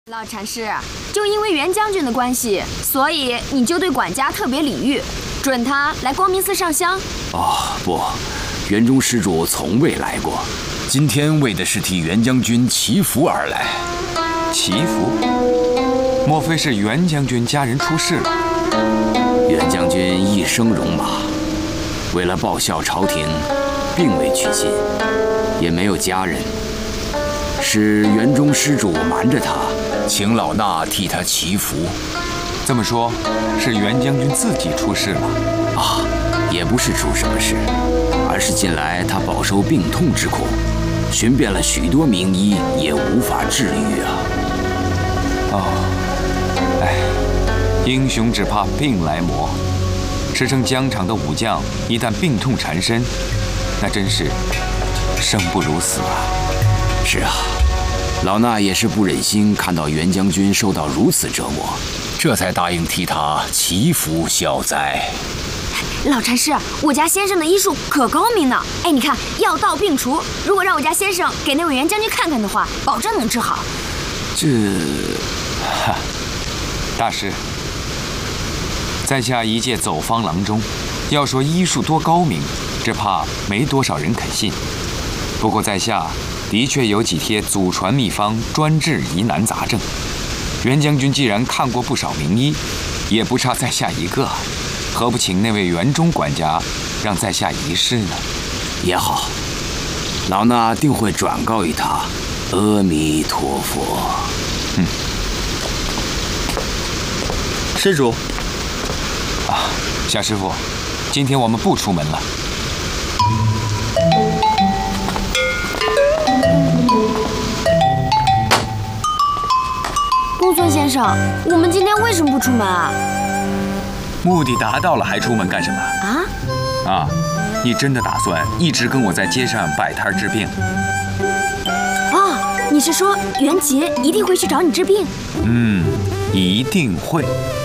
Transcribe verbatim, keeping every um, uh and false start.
老禅师，就因为袁将军的关系，所以你就对管家特别礼遇，准他来光明寺上香？ 哦，不，袁中施主从未来过，今天为的是替袁将军祈福而来。 祈福？莫非是袁将军家人出事了？ 袁将军一生戎马，为了报效朝廷，并未娶亲，也没有家人，是袁中施主瞒着他，请老衲替他祈福。 这么说，是袁将军自己出事了？ 啊，也不是出什么事，而是近来他饱受病痛之苦，寻遍了许多名医，也无法治愈啊。 哦，哎，英雄只怕病来磨。驰骋疆场的武将，一旦病痛缠身，那真是生不如死啊！ 是啊，老衲也是不忍心看到袁将军受到如此折磨，这才答应替他祈福消灾。 老禅师，我家先生的医术可高明呢。哎，你看，药到病除，如果让我家先生给那位袁将军看看的话，保证能治好。 这， 哈，大师，在下一介走方郎中，要说医术多高明，只怕没多少人肯信。不过在下的确有几帖祖传秘方，专治疑难杂症。袁将军既然看过不少名医，也不差在下一个，何不请那位袁中管家让在下一试呢？ 也好，老衲定会转告于他。阿弥陀佛。 嗯， 施主。 啊，夏师傅，今天我们不出门了。 公孙先生，我们今天为什么不出门啊？ 目的达到了，还出门干什么？ 啊？ 啊，你真的打算一直跟我在街上摆摊治病？ 啊，你是说袁杰一定会去找你治病？ 嗯，一定会。